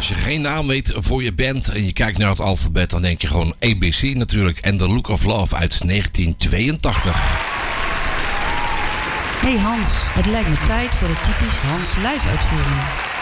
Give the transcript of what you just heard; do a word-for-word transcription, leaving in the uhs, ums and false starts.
als je geen naam weet voor je band en je kijkt naar het alfabet, dan denk je gewoon A B C natuurlijk. En The Look of Love uit negentien tweeëntachtig. Hey Hans, het lijkt me tijd voor de typisch Hans live uitvoering.